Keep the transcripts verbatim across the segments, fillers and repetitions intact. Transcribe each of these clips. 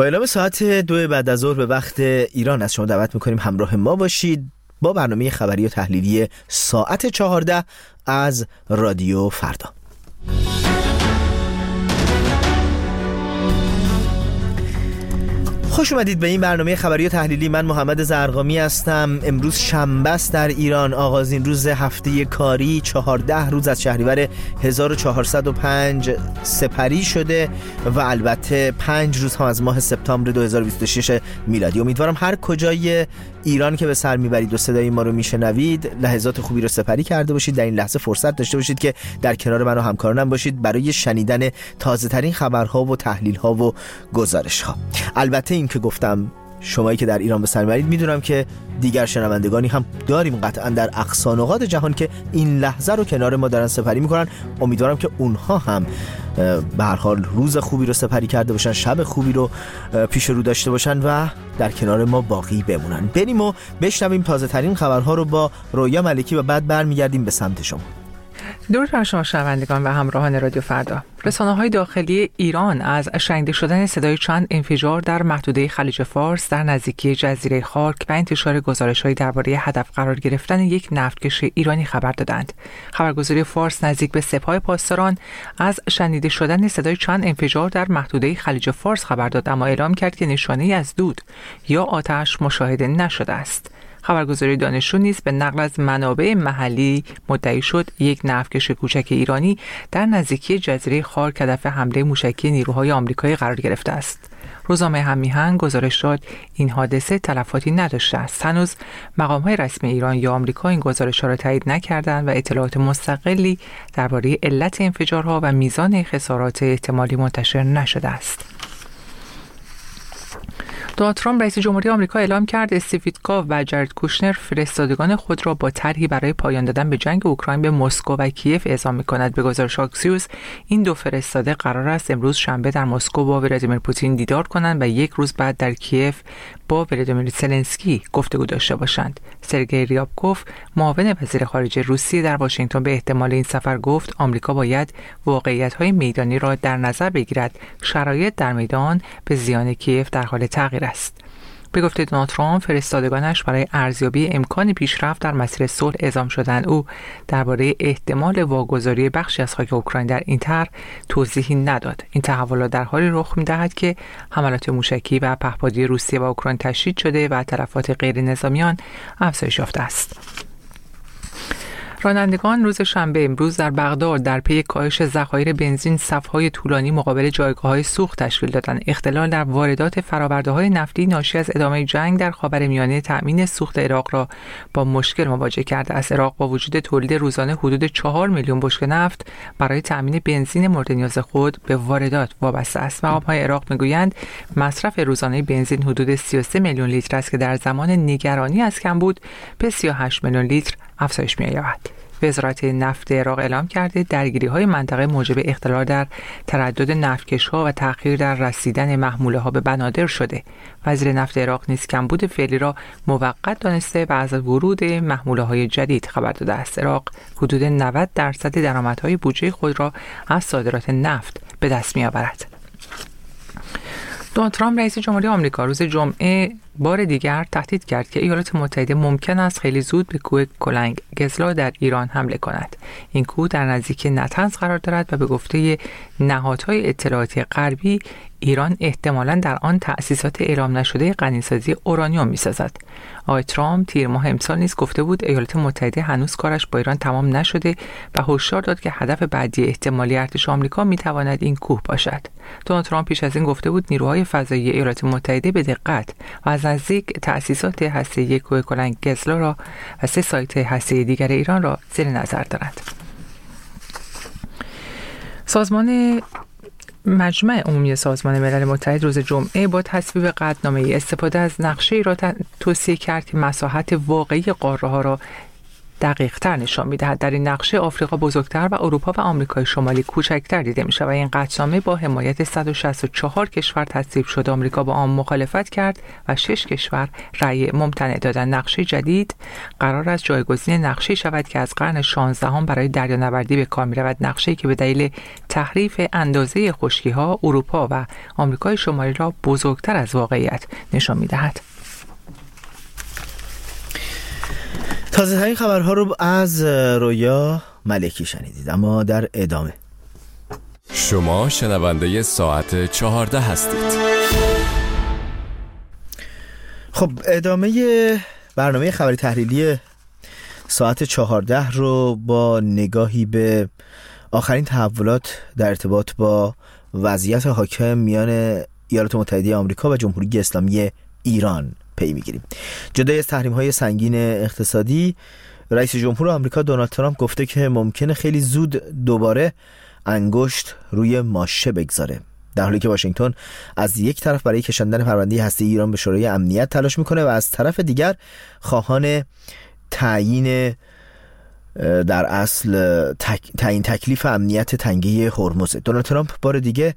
با اعلام ساعت دو بعد از ظهر به وقت ایران از شما دعوت میکنیم همراه ما باشید با برنامه خبری و تحلیلی ساعت چهارده از رادیو فردا. خوش اومدید به این برنامه خبری و تحلیلی. من محمد زرقامی هستم. امروز شنبه است در ایران، آغازین روز هفته کاری، چهارده روز از شهریور هزار و چهارصد و پنج سپری شده و البته پنج روز هم از ماه سپتامبر دو هزار و بیست و شش میلادی. امیدوارم هر کجای ایران که به سر میبرید و صدای ما رو میشنوید لحظات خوبی رو سپری کرده باشید، در این لحظه فرصت داشته باشید که در کنار من و همکارانم باشید برای شنیدن تازه ترین خبرها و تحلیل ها و گزارش ها. البته این که گفتم شمایی که در ایران به سر میبرید، میدونم که دیگر شنوندگانی هم داریم قطعا در اقصا نقاط جهان که این لحظه رو کنار ما دارن سپری میکنن. امیدوارم که اونها هم به هر حال روز خوبی رو سپری کرده باشن، شب خوبی رو پیش رو داشته باشن و در کنار ما باقی بمونن. بریم و بشنویم تازه ترین خبرها رو با رویا ملکی و بعد برمیگردیم به سمت شما. درود بر شما شنوندگان و همراهان رادیو فردا. رسانه‌های داخلی ایران از شنیده شدن صدای چند انفجار در محدوده خلیج فارس در نزدیکی جزیره خارک و انتشار گزارش‌هایی درباره هدف قرار گرفتن یک نفتکش ایرانی خبر دادند. خبرگزاری فارس نزدیک به سپاه پاسداران از شنیده شدن صدای چند انفجار در محدوده خلیج فارس خبر داد، اما اعلام کرد که نشانه‌ای از دود یا آتش مشاهده نشده است. خبرگزاری دانشجو نیز به نقل از منابع محلی مدعی شد یک نفتکش کوچک ایرانی در نزدیکی جزیره خارک هدف حمله موشکی نیروهای آمریکایی قرار گرفته است. روزنامه هم‌میهن گزارش داد این حادثه تلفاتی نداشته است. هنوز مقام‌های رسمی ایران یا آمریکا این گزارش‌ها را تایید نکردند و اطلاعات مستقلی درباره علت انفجارها و میزان خسارات احتمالی منتشر نشده است. دونالد ترامپ رئیس جمهوری آمریکا اعلام کرد استیو ویتکوف و جارد کوشنر فرستادگان خود را با طرحی برای پایان دادن به جنگ اوکراین به مسکو و کیف اعزام می‌کند. به گزارش آکسیوس این دو فرستاده قرار است امروز شنبه در مسکو با ولادیمیر پوتین دیدار کنند و یک روز بعد در کیف با ولادیمیر زلنسکی گفتگو داشته باشند. سرگئی ریابکوف معاون وزیر خارجه روسیه در واشنگتن به احتمال این سفر گفت آمریکا باید واقعیت‌های میدانی را در نظر بگیرد. شرایط در میدان به زیان کیف در حال تغییر است. به گفته دونالد ترامپ فرستادگانش برای ارزیابی امکان پیشرفت در مسیر صلح اعزام شدند. او درباره احتمال واگذاری بخشی از خاک اوکراین در این طرح توضیحی نداد. این تحولات در حالی رخ می‌دهد که حملات موشکی و پهپادی روسیه و اوکراین تشدید شده و تلفات غیر نظامیان افزایش یافته است. رانندگان روز شنبه امروز در بغداد در پی کاهش ذخایر بنزین صف‌های طولانی مقابل جایگاه‌های سوخت تشکیل دادند. اختلال در واردات فرآورده‌های نفتی ناشی از ادامه جنگ در خاورمیانه تأمین سوخت عراق را با مشکل مواجه کرده است. عراق با وجود تولید روزانه حدود چهار میلیون بشکه نفت برای تأمین بنزین مورد نیاز خود به واردات وابسته است. مقام‌های عراق می‌گویند مصرف روزانه بنزین حدود سی و سه میلیون لیتر است که در زمان نگرانی از کمبود به سی و هشت میلیون لیتر افزایش می‌یابد. وزارت نفت عراق اعلام کرده درگیری‌های منطقه موجب اختلال در تردد نفتکش‌ها و تأخیر در رسیدن محموله‌ها به بنادر شده. وزیر نفت عراق نیز کمبود فعلی را موقت دانسته و از ورود محموله‌های جدید خبر داده است. عراق حدود نود درصد درآمدهای بودجه خود را از صادرات نفت به دست می‌آورد. دونالد ترامپ رئیس جمهوری آمریکا روز جمعه بار دیگر تهدید کرد که ایالات متحده ممکن است خیلی زود به کوه کلنگ گزلا در ایران حمله کند. این کوه در نزدیکی نطنز قرار دارد و به گفته نهادهای اطلاعاتی غربی ایران احتمالاً در آن تأسیسات اعلام نشده غنیسازی اورانیوم می‌سازد. آقای ترامپ تیر ماه امسال نیز گفته بود ایالات متحده هنوز کارش با ایران تمام نشده و هشدار داد که هدف بعدی احتمالی ارتش آمریکا می‌تواند این کوه باشد. دونالد ترامپ پیش از این گفته بود نیروهای فضایی ایالات متحده به دقت و از نزدیک تأسیسات هسته‌ای کوه کلنگ گزلا را و سه سایت هسته‌ای دیگر ایران را زیر نظر دارد. سازمان مجمع عمومی سازمان ملل متحد روز جمعه با تصویب قطعنامه‌ای استفاده از نقشه‌ای را توصیه کرد که مساحت واقعی قاره‌ها را دقیق‌تر نشان می‌دهد. در این نقشه آفریقا بزرگتر و اروپا و آمریکای شمالی کوچکتر دیده می‌شود و این قطعنامه با حمایت صد و شصت و چهار کشور تصویب شد. آمریکا با آن مخالفت کرد و شش کشور رأی ممتنع دادند. نقشه جدید قرار است جایگزین نقشه شود که از قرن شانزدهم برای دریانوردی به کار می‌رود. نقشه‌ای که به دلیل تحریف اندازه خشکی‌ها اروپا و آمریکای شمالی را بزرگتر از واقعیت نشان می‌دهد. تازه ترین خبرها رو از رویا ملکی شنیدید، اما در ادامه شما شنونده ساعت چهارده هستید. خب ادامه برنامه خبری تحلیلی ساعت چهارده رو با نگاهی به آخرین تحولات در ارتباط با وضعیت حاکم میان ایالات متحده آمریکا و جمهوری اسلامی ایران پی میگیریم. جدای از تحریم‌های سنگین اقتصادی، رئیس جمهور آمریکا دونالد ترامپ گفته که ممکنه خیلی زود دوباره انگشت روی ماشه بگذاره، در حالی که واشنگتن از یک طرف برای کشاندن پرونده هسته‌ای ایران به شورای امنیت تلاش میکنه و از طرف دیگر خواهان تعیین در اصل تک، تعیین تکلیف امنیت تنگه هرمز. دونالد ترامپ بار دیگه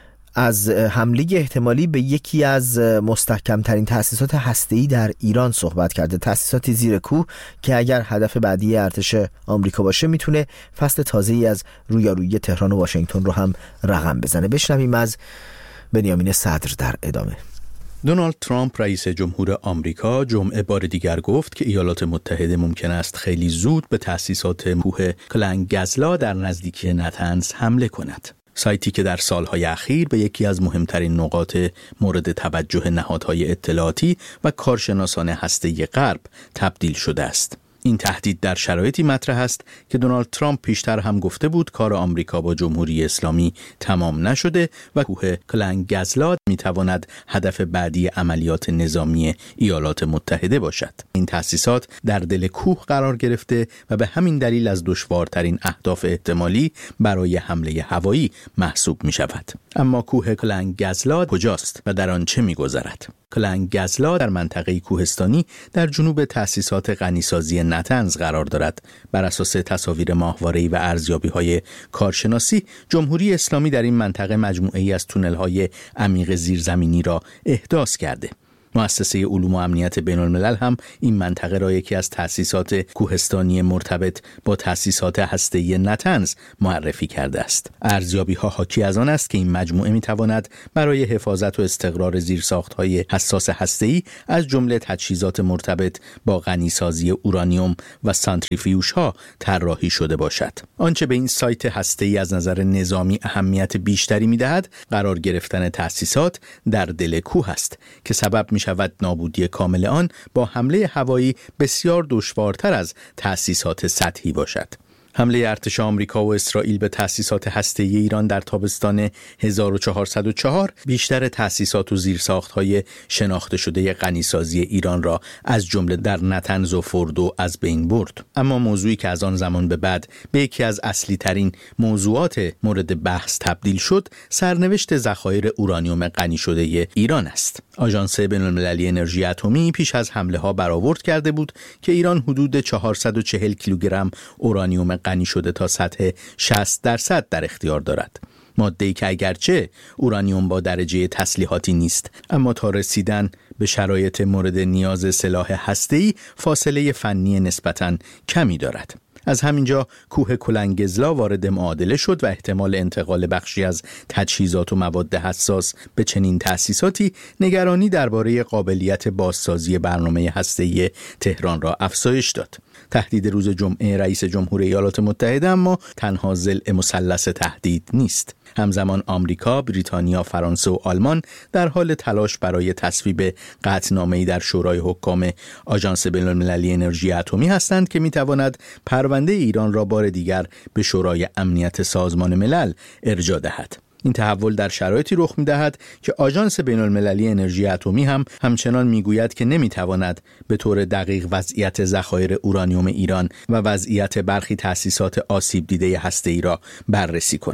از حمله احتمالی به یکی از مستحکم‌ترین تأسیسات هسته‌ای در ایران صحبت کرده. تأسیساتی زیر کوه که اگر هدف بعدی ارتش آمریکا باشه میتونه فصل تازه‌ای از رویارویی تهران و واشنگتن رو هم رقم بزنه. بشنویم از بنیامین صدر در ادامه. دونالد ترامپ رئیس جمهور آمریکا جمعه بار دیگر گفت که ایالات متحده ممکن است خیلی زود به تأسیسات کوه کلنگزلا در نزدیکی نتنز حمله کند. سایتی که در سالهای اخیر به یکی از مهمترین نقاط مورد توجه نهادهای اطلاعاتی و کارشناسان هسته‌ای غرب تبدیل شده است. این تهدید در شرایطی مطرح است که دونالد ترامپ پیشتر هم گفته بود کار آمریکا با جمهوری اسلامی تمام نشده و کوه کلنگزلا میتواند هدف بعدی عملیات نظامی ایالات متحده باشد. این تأسیسات در دل کوه قرار گرفته و به همین دلیل از دشوارترین اهداف احتمالی برای حمله هوایی محسوب می شود. اما کوه کلنگزلا کجاست و در آن چه می گذرد؟ کلنگزلا در منطقه کوهستانی در جنوب تأسیسات غنیسازی نتنز قرار دارد. بر اساس تصاویر ماهواره‌ای و ارزیابی‌های کارشناسی، جمهوری اسلامی در این منطقه مجموعه‌ای از تونل‌های عمیق زیرزمینی را احداث کرده. مؤسسه علوم و امنیت بین الملل هم این منطقه را یکی از تأسیسات کوهستانی مرتبط با تأسیسات هسته‌ای نتنز معرفی کرده است. ارزیابی‌ها حاکی از آن است که این مجموعه می‌تواند برای حفاظت و استقرار زیرساخت‌های حساس هسته‌ای از جمله تجهیزات مرتبط با غنیسازی اورانیوم و سانتریفیوژها طراحی شده باشد. آنچه به این سایت هسته‌ای از نظر نظامی اهمیت بیشتری می‌دهد، قرار گرفتن تأسیسات در دل کوه است که سبب می شود نابودی کامل آن با حمله هوایی بسیار دشوارتر از تأسیسات سطحی باشد. حمله ارتش آمریکا و اسرائیل به تأسیسات هسته‌ای ایران در تابستان هزار و چهارصد و چهار بیشتر تأسیسات و زیرساخت‌های شناخته شده غنیسازی ایران را از جمله در نتنز و فوردو از بین برد. اما موضوعی که از آن زمان به بعد به یکی از اصلی ترین موضوعات مورد بحث تبدیل شد، سرنوشت ذخایر اورانیوم غنی شده ایران است. آژانس بین‌المللی انرژی اتمی پیش از حمله‌ها برآورد کرده بود که ایران حدود چهارصد و چهل کیلوگرم اورانیوم غنی شده تا سطح شصت درصد در اختیار دارد. ماده‌ای که اگرچه اورانیوم با درجه تسلیحاتی نیست، اما تا رسیدن به شرایط مورد نیاز سلاح هسته‌ای فاصله فنی نسبتاً کمی دارد. از همینجا کوه کلنگزلا وارد معادله شد و احتمال انتقال بخشی از تجهیزات و مواد حساس به چنین تأسیساتی نگرانی درباره قابلیت بازسازی برنامه هسته‌ای تهران را افزایش داد. تهدید روز جمعه رئیس جمهور ایالات متحده اما تنها ضلع مثلث تهدید نیست. همزمان آمریکا، بریتانیا، فرانسه و آلمان در حال تلاش برای تصویب قطعنامه‌ای در شورای حکام آژانس بین‌المللی انرژی اتمی هستند که می‌تواند پرونده ایران را بار دیگر به شورای امنیت سازمان ملل ارجاع دهد. این تحول در شرایطی رخ می‌دهد که آژانس بین‌المللی انرژی اتمی هم همچنان می‌گوید که نمی‌تواند به طور دقیق وضعیت ذخایر اورانیوم ایران و وضعیت برخی تأسیسات آسیب دیده هسته‌ای را بررسی کند.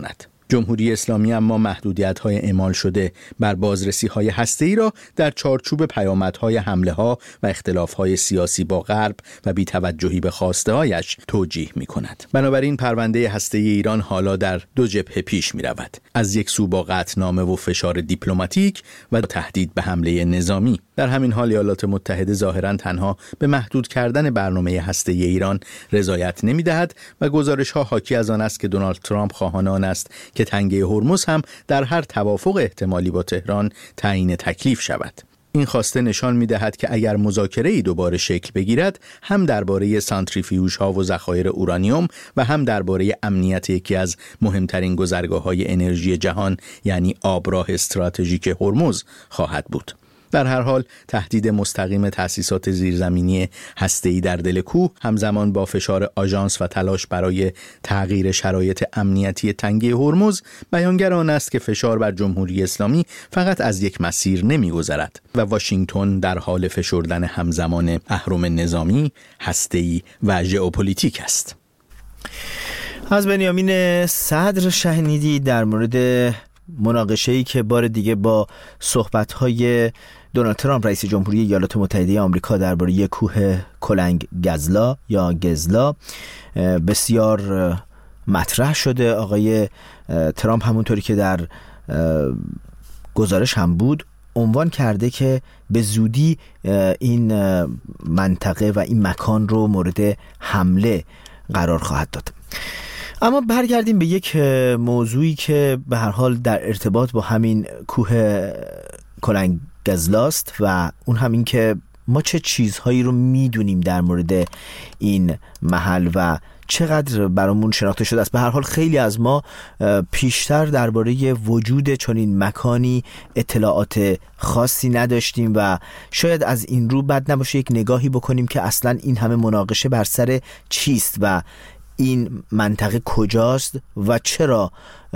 جمهوری اسلامی اما محدودیت‌های اعمال شده بر بازرسی‌های هسته‌ای را در چارچوب پیامدهای حمله‌ها و اختلاف‌های سیاسی با غرب و بی‌توجهی به خواسته‌هایش توجیه می‌کند. بنابراین پرونده هسته‌ای ایران حالا در دو جبهه پیش می‌رود. از یک سو با قطعنامه و فشار دیپلماتیک و تهدید به حمله نظامی. در همین حال ایالات متحده ظاهراً تنها به محدود کردن برنامه هسته‌ای ایران رضایت نمی‌دهد و گزارش‌ها حاکی از آن است که دونالد ترامپ خواهان آن است که تنگه هرمز هم در هر توافق احتمالی با تهران تعیین تکلیف شود. این خواسته نشان می‌دهد که اگر مذاکره‌ای دوباره شکل بگیرد، هم درباره سانتریفیوژها و ذخایر اورانیوم و هم درباره امنیت یکی از مهمترین گذرگاه‌های انرژی جهان یعنی آبراه استراتژیک هرمز خواهد بود. در هر حال تهدید مستقیم تأسیسات زیرزمینی هسته‌ای در دل کوه همزمان با فشار آژانس و تلاش برای تغییر شرایط امنیتی تنگه هرمز بیانگر آن است که فشار بر جمهوری اسلامی فقط از یک مسیر نمی‌گذرد و واشنگتن در حال فشردن همزمان اهرم نظامی، هسته‌ای و ژئوپلیتیک است. از بنیامین صدر شنیدی در مورد مناقشه‌ای که بار دیگه با صحبت‌های دونالد ترامپ رئیس جمهوری ایالات متحده آمریکا درباره کوه کلنگ گزلا یا گزلا بسیار مطرح شده. آقای ترامپ همونطوری که در گزارش هم بود عنوان کرده که به زودی این منطقه و این مکان رو مورد حمله قرار خواهد داد. اما برگردیم به یک موضوعی که به هر حال در ارتباط با همین کوه کلنگ گزلاست و اون همین که ما چه چیزهایی رو میدونیم در مورد این محل و چقدر برامون شناخته شده است. به هر حال خیلی از ما پیشتر درباره وجود چنین مکانی اطلاعات خاصی نداشتیم و شاید از این رو بد نباشه یک نگاهی بکنیم که اصلا این همه مناقشه بر سر چیست و این منطقه کجاست و چرا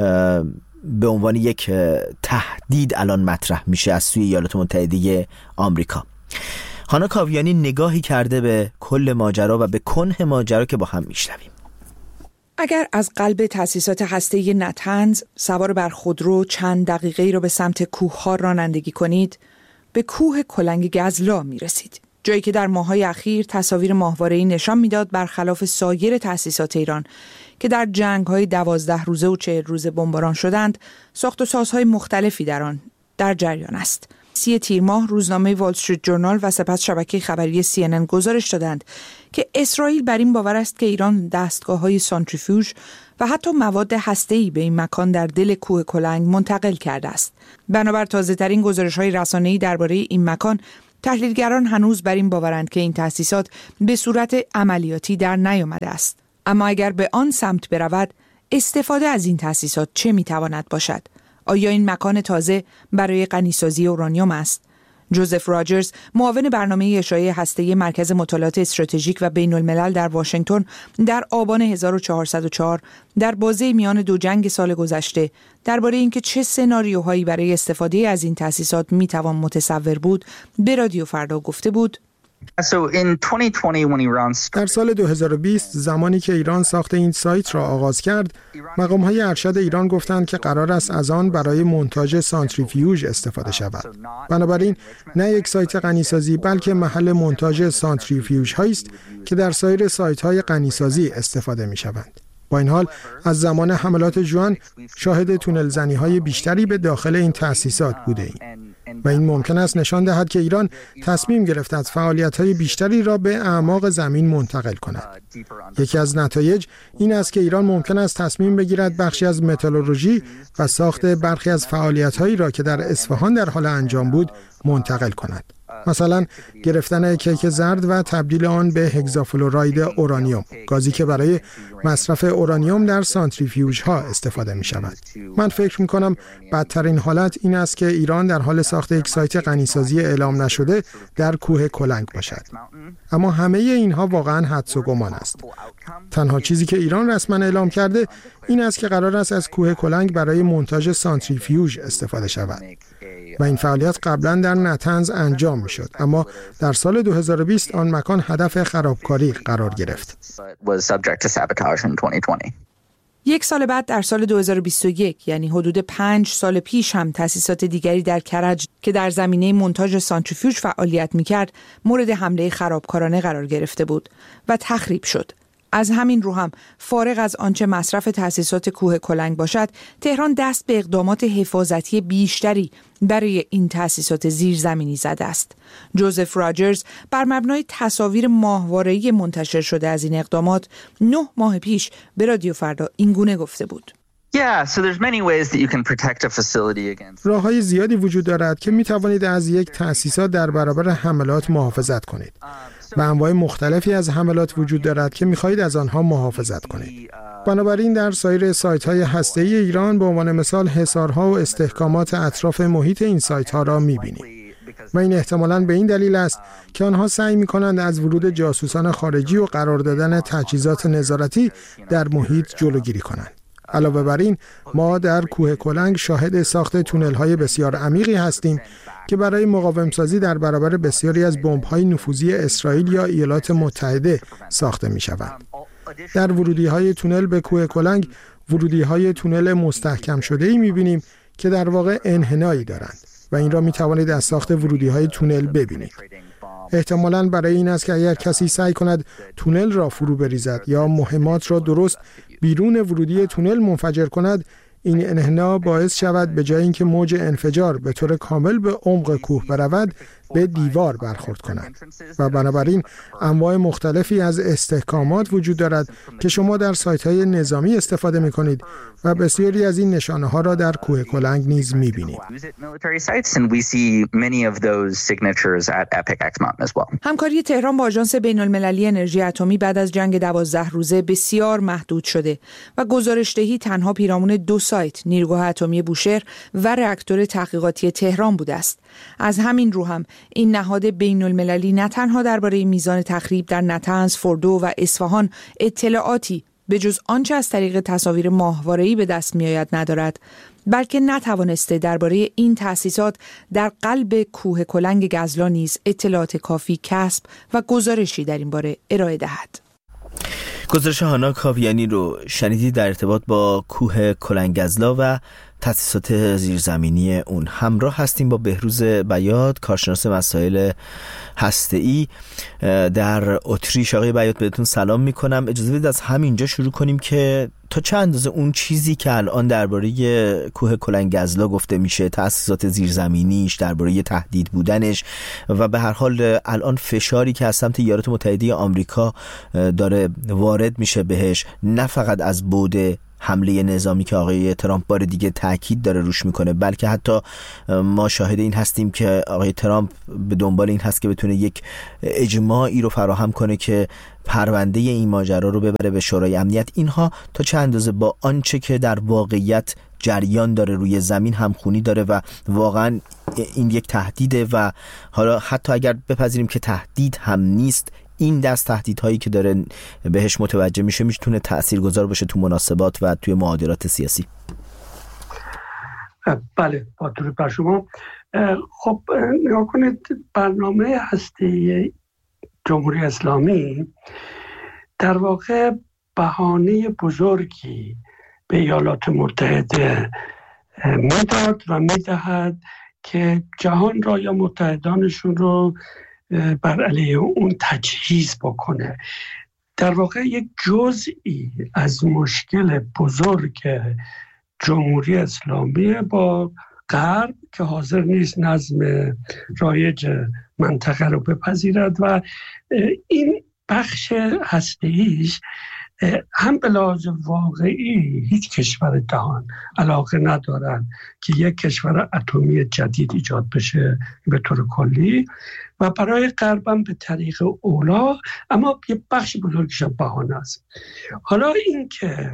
به عنوان یک تهدید الان مطرح میشه از سوی ایالات متحده آمریکا. هانا کاویانی نگاهی کرده به کل ماجرا و به کنه ماجرا که با هم میشنویم. اگر از قلب تأسیسات هسته‌ای نتنز سوار بر خودرو چند دقیقه‌ای رو به سمت کوه‌ها رانندگی کنید، به کوه کلنگ گزلا میرسید. جایی که در ماه‌های اخیر تصاویر ماهواره‌ای نشان میداد برخلاف سایر تأسیسات ایران که در جنگ‌های دوازده روزه و چهل روزه بمباران شدند، ساخت و سازهای مختلفی در آن در جریان است. سی تیر ماه روزنامه وال استریت جورنال و سپس شبکه خبری سی ان ان گزارش دادند که اسرائیل بر این باور است که ایران دستگاه‌های سانتریفیوژ و حتی مواد هسته‌ای به این مکان در دل کوه کلنگ منتقل کرده است. بنابر تازه‌ترین گزارش‌های رسانه‌ای درباره این مکان، تحلیلگران هنوز بر این باورند که این تأسیسات به صورت عملیاتی در نیامده است. اما اگر به آن سمت برود، استفاده از این تأسیسات چه میتواند باشد؟ آیا این مکان تازه برای غنیسازی اورانیوم است؟ جوزف راجرز، معاون برنامه اشعاع هسته‌ای مرکز مطالعات استراتژیک و بین الملل در واشنگتن، در آبان هزار و چهارصد و چهار در بازه میان دو جنگ سال گذشته درباره اینکه چه سناریوهایی برای استفاده از این تأسیسات میتوان متصور بود، به رادیو فردا گفته بود: در سال دو هزار و بیست زمانی که ایران ساخت این سایت را آغاز کرد، مقام‌های ارشد ایران گفتند که قرار است از آن برای مونتاژ سانتریفیوژ استفاده شود. بنابراین نه یک سایت غنیسازی بلکه محل مونتاژ سانتریفیوژ هایی است که در سایر سایت‌های غنیسازی استفاده می‌شوند. با این حال از زمان حملات جوان شاهد تونل زنی‌های بیشتری به داخل این تأسیسات بوده‌ایم و این ممکن است نشان دهد که ایران تصمیم گرفته فعالیت‌های بیشتری را به اعماق زمین منتقل کند. یکی از نتایج این است که ایران ممکن است تصمیم بگیرد بخشی از متالورژی و ساخت برخی از فعالیت‌هایی را که در اصفهان در حال انجام بود منتقل کند. مثلا گرفتن کیک زرد و تبدیل آن به هگزافلوراید اورانیوم، گازی که برای مصرف اورانیوم در سانتریفیوژها استفاده می شود. من فکر می کنم بدترین حالت این است که ایران در حال ساخت یک سایت غنیسازی اعلام نشده در کوه کلنگ باشد. اما همه اینها واقعا حدس و گمان است. تنها چیزی که ایران رسما اعلام کرده این است که قرار است از کوه کلنگ برای مونتاژ سانتریفیوژ استفاده شود. و این فعالیت قبلا در نتنز انجام می شد، اما در سال دو هزار و بیست آن مکان هدف خرابکاری قرار گرفت. یک سال بعد در سال دو هزار و بیست و یک، یعنی حدود پنج سال پیش، هم تأسیسات دیگری در کرج که در زمینه مونتاژ سانتریفیوژ فعالیت می‌کرد مورد حمله خرابکارانه قرار گرفته بود و تخریب شد. از همین رو هم فارغ از آنچه مصرف تأسیسات کوه کلنگ باشد، تهران دست به اقدامات حفاظتی بیشتری برای این تأسیسات زیرزمینی زده است. جوزف راجرز بر مبنای تصاویر ماهواره‌ای منتشر شده از این اقدامات نه ماه پیش به رادیو فردا اینگونه گفته بود: Yeah, so there's many ways that you can protect a facility against. راه‌های زیادی وجود دارد که می‌توانید از یک تأسیسات در برابر حملات محافظت کنید. و انواع مختلفی از حملات وجود دارد که می‌خواهید از آنها محافظت کنید. بنابراین در سایر سایت‌های هسته‌ای ایران به عنوان مثال حصارها و استحکامات اطراف محیط این سایت‌ها را می‌بینید. و این احتمالاً به این دلیل است که آنها سعی می‌کنند از ورود جاسوسان خارجی و قرار دادن تجهیزات نظارتی در محیط جلوگیری کنند. علاوه بر این، ما در کوه کلنگ شاهد ساخت تونل‌های بسیار عمیقی هستیم که برای مقاوم‌سازی در برابر بسیاری از بمب‌های نفوذی اسرائیل یا ایالات متحده ساخته می‌شوند. در ورودی‌های تونل به کوه کلنگ، ورودی‌های تونل مستحکم شده‌ای می‌بینیم که در واقع انحنایی دارند و این را می‌توانید از ساخت ورودی‌های تونل ببینید. احتمالاً برای این است که اگر کسی سعی کند تونل را فرو بریزد یا مهمات را درست بیرون ورودی تونل منفجر کند، این انحنا باعث شود به جای اینکه موج انفجار به طور کامل به عمق کوه برود، به دیوار برخورد کند. و بنابراین انواع مختلفی از استحکامات وجود دارد که شما در سایت‌های نظامی استفاده می‌کنید و بسیاری از این نشانه‌ها را در کوه کلنگ نیز می‌بینید. همکاری تهران با آژانس بین‌المللی انرژی اتمی بعد از جنگ دوازده روزه بسیار محدود شده و گزارش‌دهی تنها پیرامون دو سایت، نیروگاه اتمی بوشهر و راکتور تحقیقاتی تهران بوده است. از همین رو هم این نهاد بین‌المللی نه تنها درباره میزان تخریب در نطنز، فردو و اصفهان اطلاعاتی به جز آنچه از طریق تصاویر ماهواره‌ای به دست می‌آید ندارد، بلکه نتوانسته درباره این تأسیسات در قلب کوه کلنگ گزلا نیز اطلاعات کافی کسب و گزارشی در این باره ارائه دهد. گزارش هانا کاویانی رو شنیدید در ارتباط با کوه کلنگ گزلا و تأسیسات زیرزمینی اون. همراه هستیم با بهروز بیات، کارشناس مسائل هسته‌ای در اتریش. آقای بیات بهتون سلام میکنم. اجازه بدید از همینجا شروع کنیم که تا چه اندازه اون چیزی که الان درباره کوه کلنگ گزلا گفته میشه، تأسیسات زیرزمینیش، درباره تهدید بودنش و به هر حال الان فشاری که از سمت ایالات متحده آمریکا داره وارد میشه بهش، نه فقط از بعد حمله نظامی که آقای ترامپ بار دیگه تاکید داره روش میکنه، بلکه حتی ما شاهد این هستیم که آقای ترامپ به دنبال این هست که بتونه یک اجماعی رو فراهم کنه که پرونده این ماجرا رو ببره به شورای امنیت. اینها تا چه اندازه با آنچه که در واقعیت جریان داره روی زمین همخونی داره و واقعا این یک تهدیده و حالا حتی اگر بپذیریم که تهدید هم نیست، این دست تهدیدهایی که داره بهش متوجه میشه میتونه تاثیرگذار باشه تو مناسبات و توی معادلات سیاسی. بله، با درود بر شما. خب نگاه کنید، برنامه هسته‌ای جمهوری اسلامی در واقع بهانه بزرگی به ایالات متحده میداد و میدهد که جهان را یا متحدانشون رو بر علیه اون تجهیز بکنه. در واقع یک جزئی از مشکل بزرگ جمهوری اسلامی با غرب که حاضر نیست نظم رایج منطقه رو بپذیرد و این بخش هسته‌ایش هم به لحاظ واقعی هیچ کشور جهان علاقه ندارد که یک کشور اتمی جدید ایجاد بشه به طور کلی و برای غربم به طریق اولا، اما یه بخش بزرگش بهانه است. حالا این که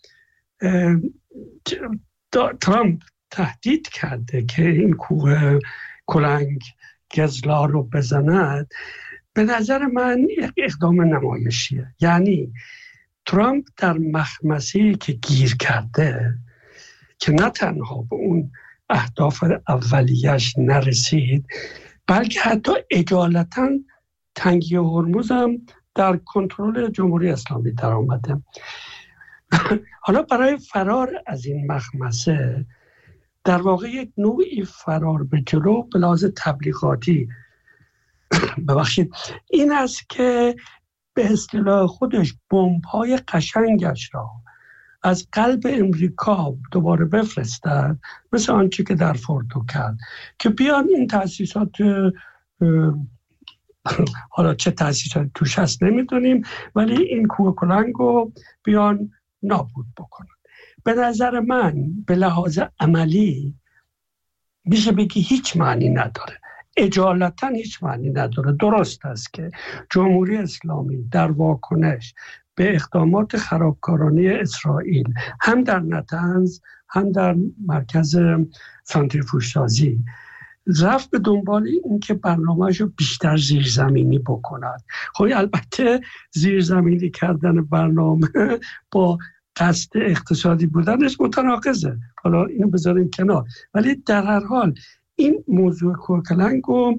ترامپ تهدید کرده که این کوه کلنگ گزلا رو بزند، به نظر من یک اقدام نمایشیه. یعنی ترامپ در مخمصه‌ای که گیر کرده که نه تنها به اون اهداف اولیش نرسید، بلکه حتی اجالتا تنگی هرمز هم در کنترل جمهوری اسلامی در آمده حالا برای فرار از این مخمسه در واقع یک نوعی فرار به جلو به لحاظ تبلیغاتی ببخشید این است که به اصطلاح خودش بمب‌های قشنگش را از قلب امریکا دوباره بفرستد، مثل آنچه که در فوردو کرد، که بیان این تأسیسات حالا چه تأسیسات توش هست نمیدونیم، ولی این کوه کلنگ رو بیان نابود بکنن. به نظر من به لحاظ عملی میشه بگی هیچ معنی نداره، اجالتا هیچ معنی نداره. درست است که جمهوری اسلامی در واکنش به اقدامات خرابکارانه اسرائیل هم در نتنز هم در مرکز سانتریفوژ سازی رفت به دنبال این که برنامه‌اش رو بیشتر زیرزمینی بکند. خب البته زیرزمینی کردن برنامه با قصد اقتصادی بودنش متناقضه، حالا اینو بذاریم کنار، ولی در هر حال این موضوع کوهکلنگ رو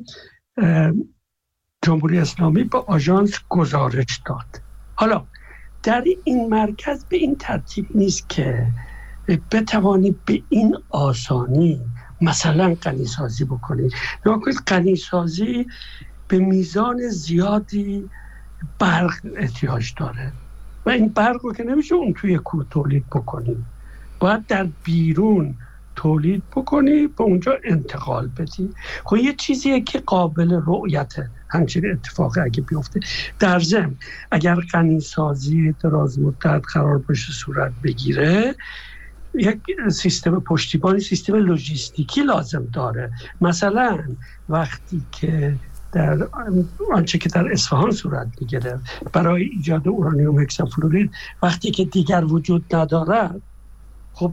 جمهوری اسلامی به آژانس گزارش داد. حالا در این مرکز به این ترتیب نیست که بتوانی به این آسانی مثلا غنیسازی بکنی. یا که غنیسازی به میزان زیادی برق احتیاج داره و این برق رو که نمیشه اون توی کوه تولید بکنی، باید در بیرون تولید بکنی، به اونجا انتقال بدی. خب یه چیزیه که قابل رؤیته همچین اتفاقی اگه بیفته. در ضمن اگر غنیسازی دراز مدت قرار باشه صورت بگیره، یک سیستم پشتیبانی، سیستم لوجستیکی لازم داره. مثلا وقتی که در آنچه که در اصفهان صورت میگیره برای ایجاد اورانیوم هکسافلورید، وقتی که دیگر وجود ندارد، خب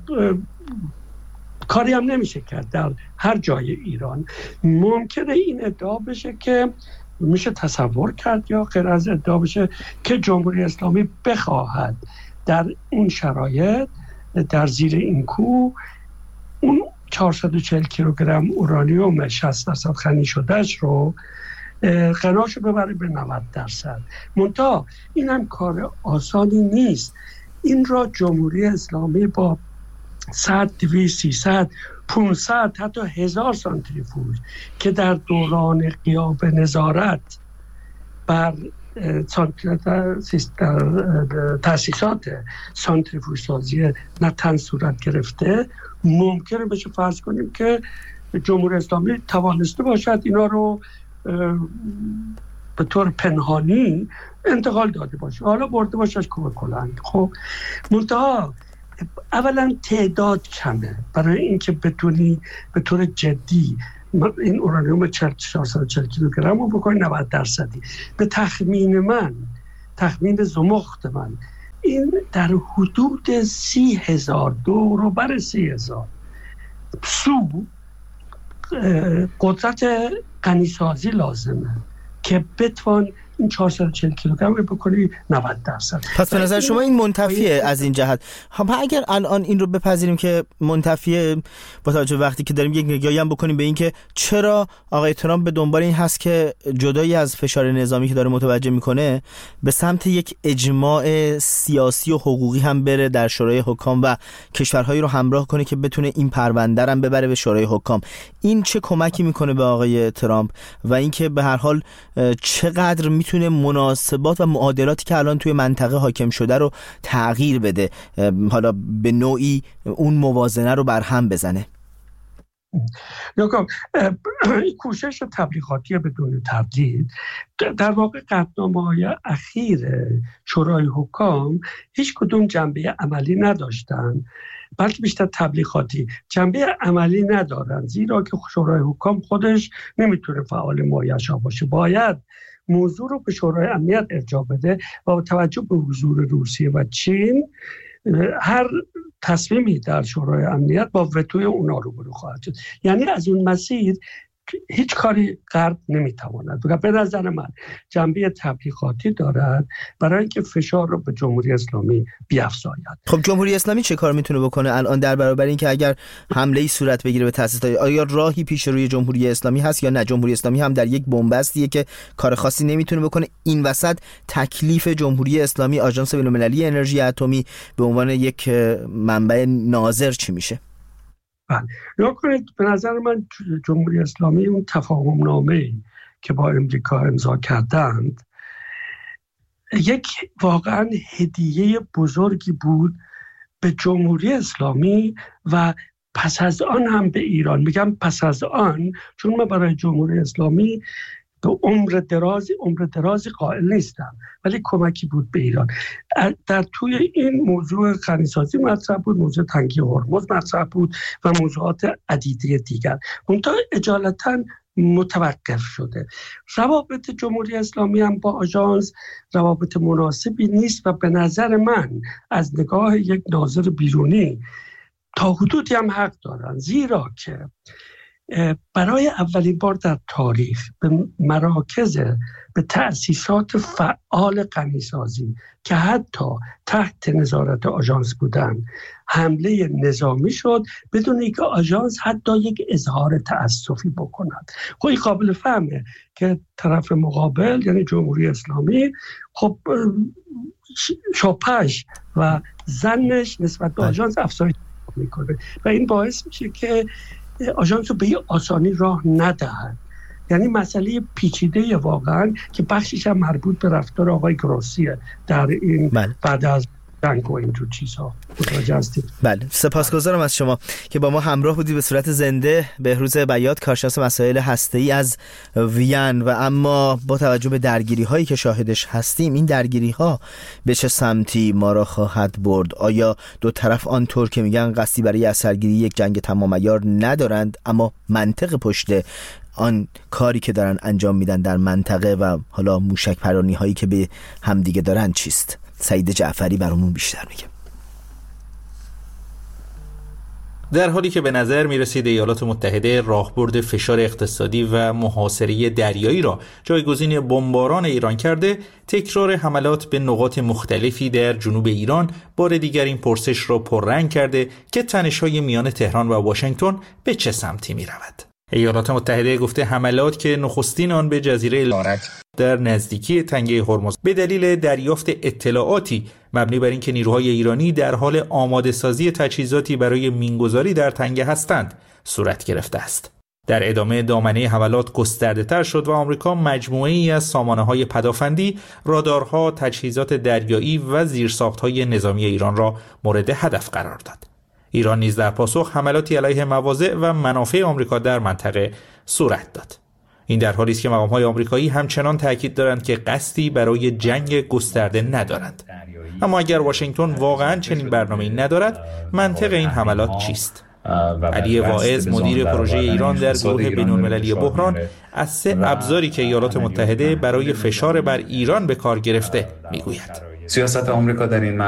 کاری هم نمیشه کرد در هر جای ایران. ممکنه این ادعا بشه که میشه تصور کرد یا غیر از ادعا بشه که جمهوری اسلامی بخواهد در اون شرایط در زیر این کوه اون چهارصد و چهل کیلوگرم اورانیوم شصت درصد غنی شدهش رو غناشو ببره به نود درصد. منتها این هم کار آسانی نیست. این را جمهوری اسلامی با صد، دویست، سیصد، پانصد حتی هزار سانتریفوژ که در دوران غیاب نظارت بر تأسیسات سانتریفوژ سازی نتنز صورت گرفته، ممکنه بشه فرض کنیم که جمهوری اسلامی توانسته باشد اینا رو به طور پنهانی انتقال داده باشه، حالا برده باشه از کوه کلنگ. خب منتها اولا تعداد کمه برای اینکه بتونی به طور جدی این اورانیوم چهارصد و چهل کیلوگرم رو بکنی نود درصدی. به تخمین من، تخمین زمخت من، این در حدود سی هزار دو رو بر سی هزار سو قدرت غنیسازی لازمه که بتوان این چهارصد و چهل کیلوگرم رو بکنی نود درصد. پس به نظر شما این منتفیه از این جهت. خب اگر الان این رو بپذیریم که منتفیه، با توجه وقتی که داریم یک نگاهی هم بکنیم به این که چرا آقای ترامپ به دنبال این هست که جدایی از فشار نظامی که داره متوجه میکنه به سمت یک اجماع سیاسی و حقوقی هم بره در شورای حکام و کشورهایی رو همراه کنه که بتونه این پرونده رو ببره به شورای حکام، این چه کمکی میکنه به آقای ترامپ و اینکه به هر حال چقدر میتونه مناسبات و معادلاتی که الان توی منطقه حاکم شده رو تغییر بده، حالا به نوعی اون موازنه رو برهم بزنه؟ نگاه، کوشش تبلیغاتی بدون تردید. در واقع قطعنامه‌های اخیر شورای حکام هیچ کدوم جنبه عملی نداشتن، بلکه بیشتر تبلیغاتی. جنبه عملی ندارن زیرا که شورای حکام خودش نمیتونه فعال مایشا باشه، باید موضوع رو به شورای امنیت ارجاع بده و با توجه به حضور روسیه و چین هر تصمیمی در شورای امنیت با وتوی اونا روبرو خواهد شد. یعنی از اون مسیر هیچ کاری غرب نمیتواند بکنه. به نظر من جنبه تبلیغاتی دارد برای اینکه فشار رو به جمهوری اسلامی بیفزاید. خب جمهوری اسلامی چه کار میتونه بکنه الان در برابر اینکه اگر حمله‌ای صورت بگیره به تأسیسات؟ آیا راهی پیش روی جمهوری اسلامی هست یا نه؟ جمهوری اسلامی هم در یک بنبستیه که کار خاصی نمیتونه بکنه. این وسط تکلیف جمهوری اسلامی، آژانس بین‌المللی انرژی اتمی به عنوان یک منبع ناظر چی میشه؟ بله، نگاه کنید، به نظر من جمهوری اسلامی اون تفاهم نامه‌ای که با امریکا امضا کردند یک واقعا هدیه بزرگی بود به جمهوری اسلامی و پس از آن هم به ایران. میگم پس از آن چون من برای جمهوری اسلامی به عمر درازی عمر درازی قائل نیستم، ولی کمکی بود به ایران. در توی این موضوع غنیسازی مطرح بود، موضوع تنگی هرمز مطرح بود و موضوعات عدیده دیگر. منتها اجالتا متوقف شده. روابط جمهوری اسلامی هم با آژانس روابط مناسبی نیست و به نظر من از نگاه یک ناظر بیرونی تا حدودی هم حق دارن، زیرا که برای اولین بار در تاریخ به مراکز، به تأسیسات فعال غنیسازی که حتی تحت نظارت آژانس بودن حمله نظامی شد بدون اینکه آژانس حتی یک اظهار تأسفی بکند. خب این قابل فهمه که طرف مقابل یعنی جمهوری اسلامی خب شاپش و زنش نسبت به آژانس افزایش میکنه و این باعث میشه که آژانس رو به این آسانی راه ندهد. یعنی مسئله پیچیده واقعا که بخشش هم مربوط به رفتار آقای گروسیه در این بله. بعد از جنگ و اینجور چیزها. بله، سپاسگزارم از شما که با ما همراه بودید به صورت زنده. بهروز بیات، کارشناس مسائل هسته‌ای از وین. و اما با توجه به درگیری هایی که شاهدش هستیم، این درگیری ها به چه سمتی ما را خواهد برد؟ آیا دو طرف آنطور که میگن قصدی برای اثرگیری یک جنگ تمام عیار ندارند، اما منطق پشت آن کاری که دارن انجام میدن در منطقه و حالا موشک پرانی هایی که به همدیگه دارن چیست؟ سعید جعفری برامون بیشتر میگه. در حالی که به نظر میرسید ایالات متحده راهبرد فشار اقتصادی و محاصره دریایی را جایگزین بمباران ایران کرده، تکرار حملات به نقاط مختلفی در جنوب ایران بار دیگر این پرسش را پررنگ کرده که تنش‌های میان تهران و واشنگتن به چه سمتی میرود. ایالات متحده گفته حملات که نخستین آن به جزیره لارک در نزدیکی تنگه هرمز به دلیل دریافت اطلاعاتی مبنی بر اینکه نیروهای ایرانی در حال آماده سازی تجهیزاتی برای مینگذاری در تنگه هستند صورت گرفته است. در ادامه دامنه حملات گسترده تر شد و آمریکا مجموعه‌ای از سامانه‌های پدافندی، رادارها، تجهیزات دریایی و زیرساخت‌های نظامی ایران را مورد هدف قرار داد. ایران نیز در پاسخ حملاتی علیه مواضع و منافع آمریکا در منطقه صورت داد. این در حالی است که مقام‌های آمریکایی همچنان تاکید دارند که قصدی برای جنگ گسترده ندارند. اما اگر واشنگتن واقعاً چنین برنامه‌ای ندارد، منطق این حملات چیست؟ علی واعظ، مدیر پروژه ایران در گروه بین‌المللی بحران، از سه ابزاری که ایالات متحده برای فشار بر ایران به کار گرفته میگوید. سیاست آمریکا در این